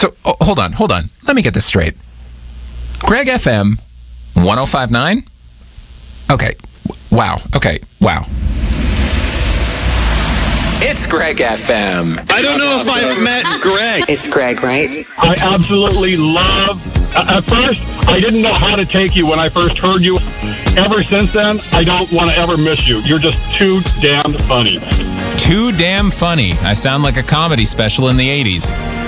So, hold on. Let me get this straight. Greg FM 105.9? Okay. Wow. It's Greg FM. I don't know if I've met Greg. It's Greg, right? I absolutely love. At first, I didn't know how to take you when I first heard you. Ever since then, I don't want to ever miss you. You're just too damn funny. Too damn funny. I sound like a comedy special in the 80s.